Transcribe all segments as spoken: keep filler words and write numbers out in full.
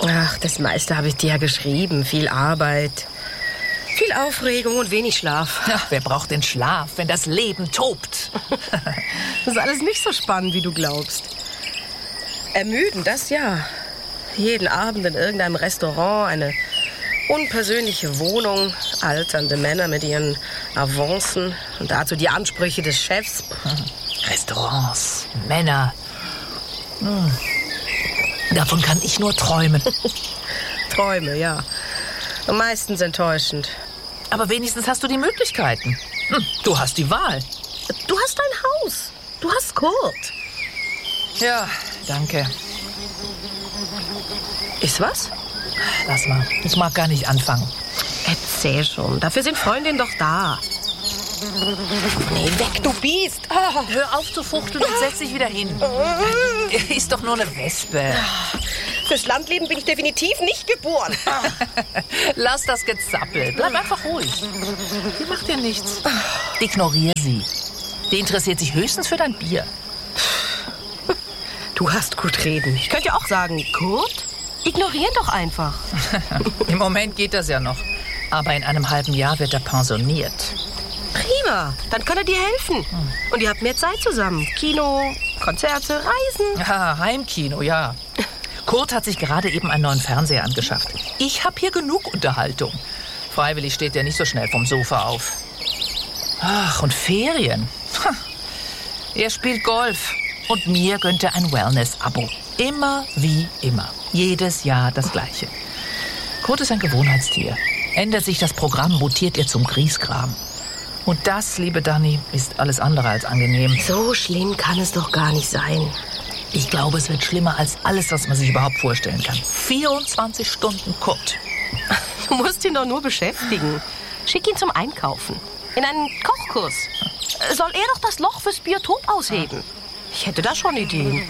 Ach, das meiste habe ich dir ja geschrieben. Viel Arbeit, viel Aufregung und wenig Schlaf. Ja, wer braucht den Schlaf, wenn das Leben tobt? Das ist alles nicht so spannend, wie du glaubst. Ermüdend, das ja. Jeden Abend in irgendeinem Restaurant, eine unpersönliche Wohnung, alternde Männer mit ihren Avancen und dazu die Ansprüche des Chefs. Restaurants, Männer. Hm. Davon kann ich nur träumen. Träume, ja. Und meistens enttäuschend. Aber wenigstens hast du die Möglichkeiten. Hm, du hast die Wahl. Du hast dein Haus. Du hast Kurt. Ja, danke. Ist was? Lass mal, ich mag gar nicht anfangen. Erzähl schon. Dafür sind Freundinnen doch da. Nee, weg, du Biest. Ah. Hör auf zu fuchteln und setz dich wieder hin. Ist doch nur eine Wespe. Fürs Landleben bin ich definitiv nicht geboren. Lass das Gezappel. Bleib einfach ruhig. Die macht dir nichts. Ignorier sie. Die interessiert sich höchstens für dein Bier. Du hast gut reden. Ich könnte ja auch sagen, Kurt, ignorier doch einfach. Im Moment geht das ja noch. Aber in einem halben Jahr wird er pensioniert. Prima, dann kann er dir helfen. Und ihr habt mehr Zeit zusammen. Kino, Konzerte, Reisen. Ja, Heimkino, ja. Kurt hat sich gerade eben einen neuen Fernseher angeschafft. Ich habe hier genug Unterhaltung. Freiwillig steht er nicht so schnell vom Sofa auf. Ach, und Ferien. Er spielt Golf. Und mir gönnt er ein Wellness-Abo. Immer wie immer. Jedes Jahr das Gleiche. Kurt ist ein Gewohnheitstier. Ändert sich das Programm, mutiert er zum Griesgram. Und das, liebe Dani, ist alles andere als angenehm. So schlimm kann es doch gar nicht sein. Ich glaube, es wird schlimmer als alles, was man sich überhaupt vorstellen kann. vierundzwanzig Stunden Kurt. Du musst ihn doch nur beschäftigen. Schick ihn zum Einkaufen. In einen Kochkurs. Soll er doch das Loch fürs Biotop ausheben? Ich hätte da schon Ideen.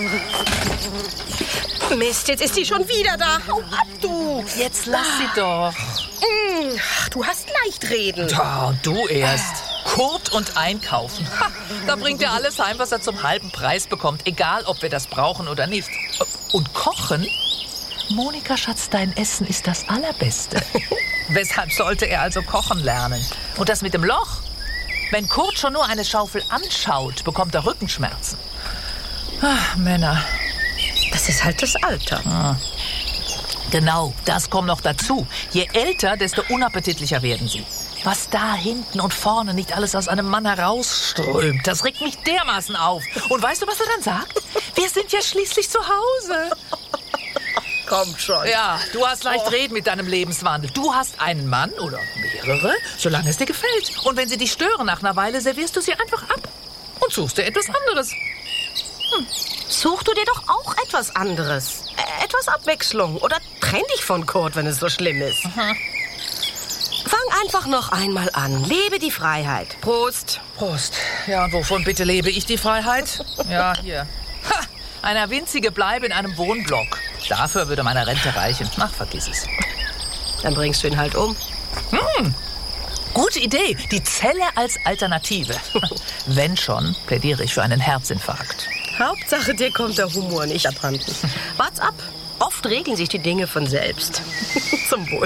Mist, jetzt ist sie schon wieder da. Hau ab, du. Jetzt lass sie doch. Ach, du hast leicht reden. Ja, und du erst. Kurt und Einkaufen. Ha, da bringt er alles heim, was er zum halben Preis bekommt. Egal, ob wir das brauchen oder nicht. Und Kochen? Monika, Schatz, dein Essen ist das Allerbeste. Weshalb sollte er also kochen lernen? Und das mit dem Loch? Wenn Kurt schon nur eine Schaufel anschaut, bekommt er Rückenschmerzen. Ach, Männer. Das ist halt das Alter. Ah. Genau, das kommt noch dazu. Je älter, desto unappetitlicher werden sie. Was da hinten und vorne nicht alles aus einem Mann herausströmt, das regt mich dermaßen auf. Und weißt du, was er dann sagt? Wir sind ja schließlich zu Hause. Kommt schon. Ja, du hast leicht oh. reden mit deinem Lebenswandel. Du hast einen Mann oder mehrere, solange es dir gefällt. Und wenn sie dich stören nach einer Weile, servierst du sie einfach ab und suchst dir etwas anderes. Hm. Such du dir doch auch etwas anderes. Äh, etwas Abwechslung. Oder trenn dich von Kurt, wenn es so schlimm ist. Mhm. Fang einfach noch einmal an. Lebe die Freiheit. Prost. Prost. Ja, und wovon bitte lebe ich die Freiheit? Ja, hier. Ha, einer winzige Bleibe in einem Wohnblock. Dafür würde meine Rente reichen. Ach, vergiss es. Dann bringst du ihn halt um. Hm. Gute Idee. Die Zelle als Alternative. Wenn schon, plädiere ich für einen Herzinfarkt. Hauptsache, dir kommt der Humor nicht abhanden. Wart's ab. Oft regeln sich die Dinge von selbst. Zum Wohl.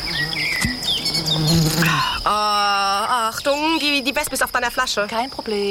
Oh, Achtung, die, die Wespe ist auf deiner Flasche. Kein Problem.